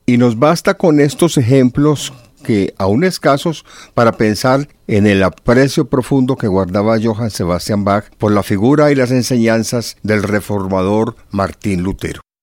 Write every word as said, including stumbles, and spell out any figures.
Y nos basta con estos ejemplos, que aún escasos, para pensar en el aprecio profundo que guardaba Johann Sebastian Bach por la figura y las enseñanzas del reformador Martín Lutero.